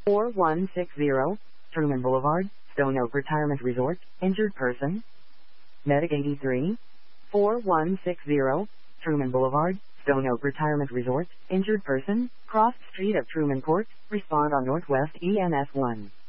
4160, Truman Boulevard, Stone Oak Retirement Resort, injured person. Medic 83. 4160, Truman Boulevard, Stone Oak Retirement Resort, injured person, cross street of Truman Court, respond on Northwest EMS 1.